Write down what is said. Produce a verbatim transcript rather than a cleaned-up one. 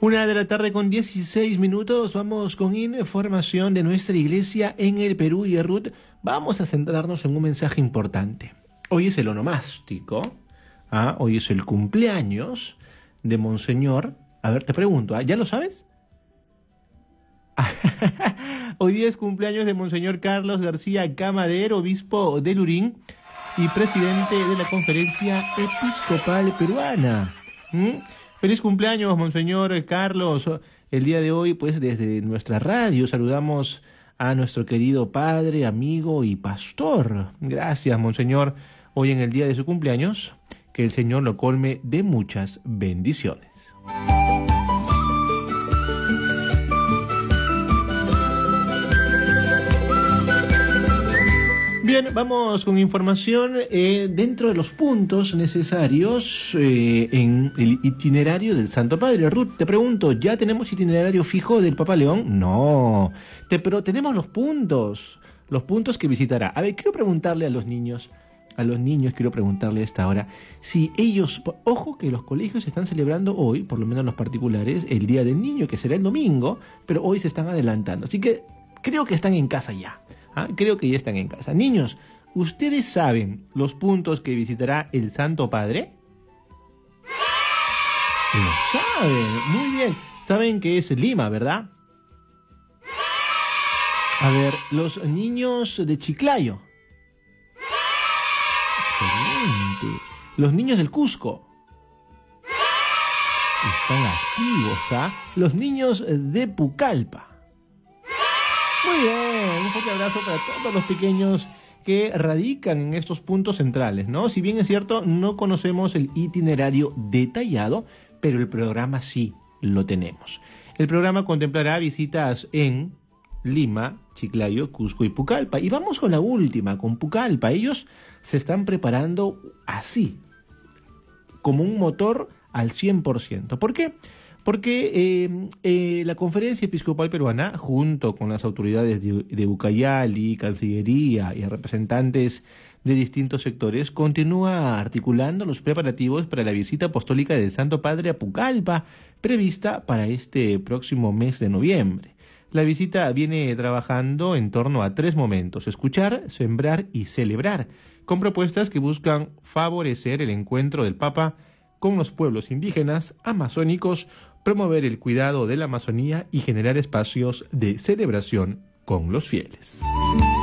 Una de la tarde con dieciséis minutos, vamos con información de nuestra iglesia en el Perú y Ruth. Vamos a centrarnos en un mensaje importante. Hoy es el onomástico, ¿ah? Hoy es el cumpleaños de Monseñor. A ver, te pregunto, ¿ah? ¿Ya lo sabes? Hoy día es cumpleaños de Monseñor Carlos García Camadero, obispo de Lurín y presidente de la Conferencia Episcopal Peruana. ¿Mm? Feliz cumpleaños, Monseñor Carlos. El día de hoy, pues, desde nuestra radio saludamos a nuestro querido padre, amigo y pastor. Gracias, Monseñor, hoy en el día de su cumpleaños. Que el Señor lo colme de muchas bendiciones. Bien, vamos con información eh, dentro de los puntos necesarios eh, en el itinerario del Santo Padre. Ruth, te pregunto, ¿ya tenemos itinerario fijo del Papa León? No, te, pero tenemos los puntos, los puntos que visitará. A ver, quiero preguntarle a los niños, a los niños quiero preguntarle a esta hora, si ellos, ojo que los colegios están celebrando hoy, por lo menos los particulares, el Día del Niño, que será el domingo, pero hoy se están adelantando. Así que creo que están en casa ya. ¿Ah? Creo que ya están en casa. Niños, ¿ustedes saben los puntos que visitará el Santo Padre? Lo saben, muy bien. Saben que es Lima, ¿verdad? A ver, los niños de Chiclayo. Excelente. Los niños del Cusco. Están activos, ¿ah? Los niños de Pucallpa. Muy bien, un fuerte abrazo para todos los pequeños que radican en estos puntos centrales, ¿no? Si bien es cierto, no conocemos el itinerario detallado, pero el programa sí lo tenemos. El programa contemplará visitas en Lima, Chiclayo, Cusco y Pucallpa. Y vamos con la última, con Pucallpa. Ellos se están preparando así, como un motor al cien por ciento. ¿Por qué? Porque eh, eh, la Conferencia Episcopal Peruana, junto con las autoridades de, de Ucayali, Cancillería y representantes de distintos sectores, continúa articulando los preparativos para la visita apostólica del Santo Padre a Pucallpa, prevista para este próximo mes de noviembre. La visita viene trabajando en torno a tres momentos: escuchar, sembrar y celebrar, con propuestas que buscan favorecer el encuentro del Papa con los pueblos indígenas, amazónicos, promover el cuidado de la Amazonía y generar espacios de celebración con los fieles.